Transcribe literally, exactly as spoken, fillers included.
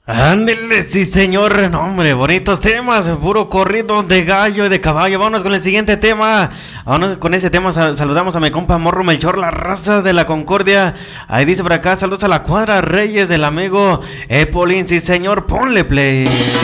Ándele, sí señor, no, hombre, bonitos temas, puro corrido de gallo y de caballo. Vámonos con el siguiente tema. Vámonos con ese tema, sal- saludamos a mi compa Morro Melchor, la raza de la Concordia. Ahí dice por acá, saludos a la cuadra Reyes del amigo Epolin, sí señor, ponle play.